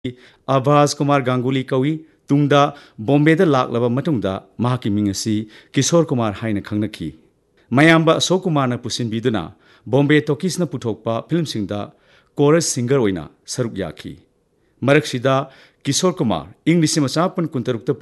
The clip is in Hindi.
आभास कुमार गांगुली कौई तुंगदा बॉम्बेदा लाक्लबा मतुंगदा महाकी मिंग असि किशोर कुमार हाइना खंगनखी मयाम्बा अशोक कुमारना पुसिनबीदुना बॉम्बे टॉकीजना पुथोकपा फिल्मसिंगदा कोरस सिंगर ओइना सरुक याखी मरकसिदा किशोर कुमार इंग 1996